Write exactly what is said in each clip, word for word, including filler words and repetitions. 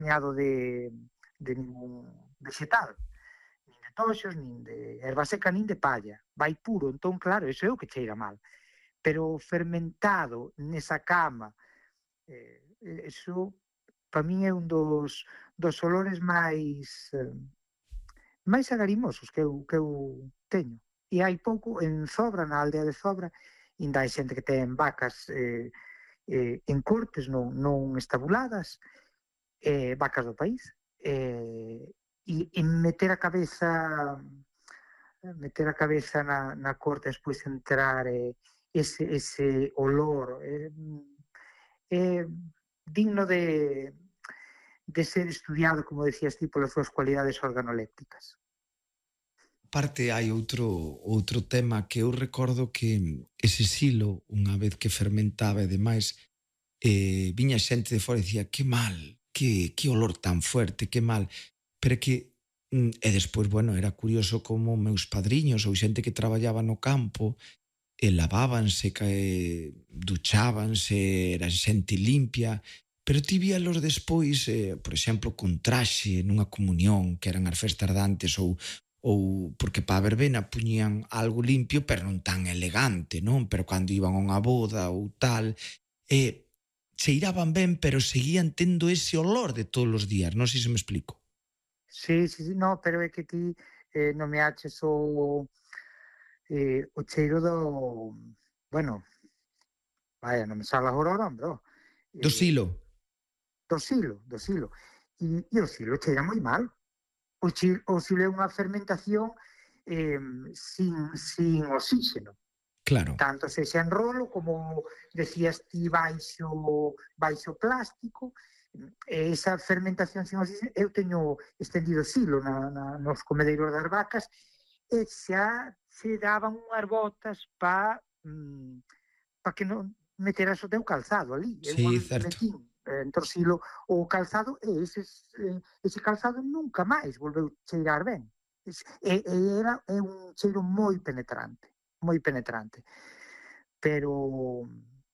acompañado de, de ningún vegetal, nin de toxos, nin de erva seca, nin de palla. Vai puro, entón, claro, iso é o que cheira mal. Pero fermentado nesa cama, eh, iso, para min é un dos, dos olores máis eh, máis agarimosos que eu, que eu teño. E hai pouco, en Zobra, na aldea de Zobra, ainda hai xente que ten vacas eh, eh, en cortes, non, non estabuladas, eh, vacas do país, eh, e, e meter a cabeza meter a cabeza na, na corte, despois entrar eh, ese, ese olor eh, é digno de, de ser estudiado, como decías ti, polas súas cualidades organolépticas. Parte hai outro outro tema que eu recordo que ese silo, unha vez que fermentaba e demais, eh, viña xente de fora e dicía que mal, que, que olor tan fuerte, que mal, pero que e despois, bueno, era curioso como meus padriños ou xente que traballaba no campo e lavábanse, que duchábanse, eran xente limpia, pero ti víalos despois, eh, por exemplo, con traxe nunha comunión, que eran as festas dantes, ou ou porque para a verbena puñían algo limpio, pero non tan elegante, non? Pero cando iban a unha boda ou tal, eh, cheiraban ben, pero seguían tendo ese olor de todos os días, non sei se me explico. Sí, sí, sí, no, pero é que ti eh, non me aches o, eh, o cheiro do, bueno, vaya, non me sale agora o nome, oh, Do eh, silo. do silo, do silo. E, e o silo cheira moi mal. O, chi, o silo é unha fermentación eh, sin, sin oxígeno. Claro. Tanto sexa en rolo como decías ti baixo, baixo plástico. E esa fermentación sin oxígeno, eu teño estendido silo na, na, nos comedeiros das vacas e xa se daban unhas botas para mm, pa que non meteras o teu calzado ali. Eu Sí, unha vez certo. metín eh, entre o silo o calzado e eses, eh, ese calzado nunca máis volveu cheirar ben. E, e era é un cheiro moi penetrante, moi penetrante. Pero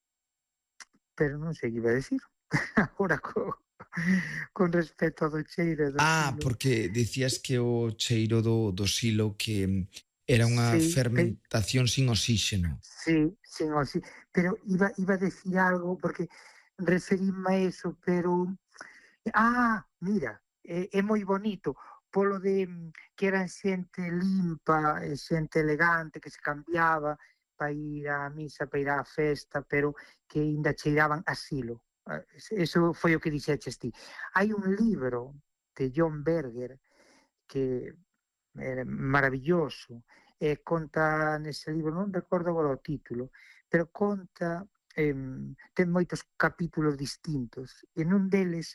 pero non sei que iba a decir. Agora co, con respecto do cheiro do Ah, silo. porque dicías que o cheiro do, do silo que era unha Sí, fermentación sin oxígeno. Sí, sin oxígeno. Pero iba, iba a decir algo porque referíme a eso, pero ah, mira, é, é moi bonito polo de que eran xente limpa, xente elegante, que se cambiaba para ir á misa, para ir á festa, pero que ainda cheiraban asilo. Eso foi o que dixeches ti. Hai un libro de John Berger que é maravilloso, e conta nese libro, non recordo agora o título, pero conta, eh, ten moitos capítulos distintos, e nun deles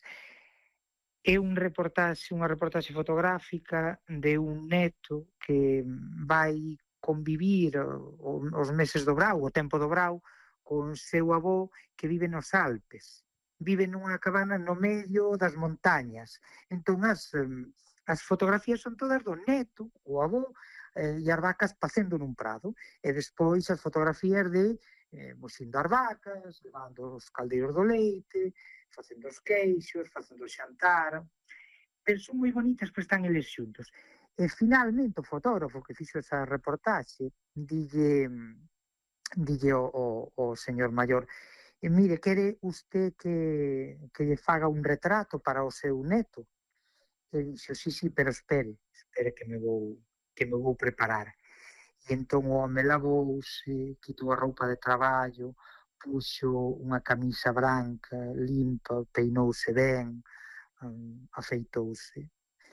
é un reportaxe, unha reportaxe fotográfica de un neto que vai convivir os meses do brau, o tempo do brau, con seu avó que vive nos Alpes. Vive nunha cabana no medio das montañas. Entón as, as fotografías son todas do neto, o avó, eh, e as vacas pacendo nun prado. E despois as fotografías de eh, moxindo as vacas, levando os caldeiros do leite, facendo os queixos, facendo o xantar, pero son moi bonitas, pois están eles xuntos. E finalmente o fotógrafo que fixo esa reportaxe dille, dille o, o, o señor maior: e mire, quere usted que, que lle faga un retrato para o seu neto? E dixo, sí, sí, pero espere, espere que me vou, que me vou preparar. E entón o home lavouse, quitou a roupa de traballo, puxo unha camisa branca, limpa, peinouse ben, um, afeitouse.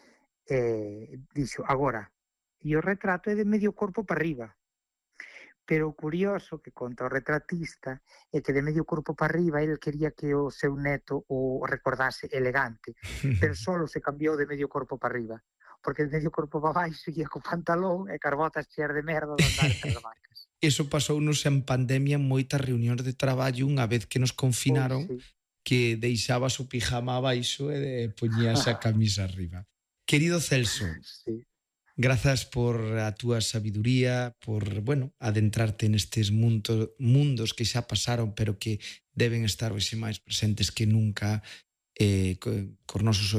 E dixo, agora, e o retrato é de medio corpo para arriba. Pero o curioso que conta o retratista é que de medio corpo para arriba ele quería que o seu neto o recordase elegante, pero solo se cambiou de medio corpo para arriba, porque de medio corpo para baixo ia co pantalón e carbotas cheas de merda de andar entre as vacas. Eso pasounos en pandemia en moitas reunións de traballo unha vez que nos confinaron, oh, sí. que deixabas o pijama abaixo e poñías a camisa arriba. Querido Celso, sí. Grazas por a túa sabiduría, por, bueno, adentrarte nestes mundo, mundos que xa pasaron, pero que deben estar hoxe máis presentes que nunca. eh, co, cos nosos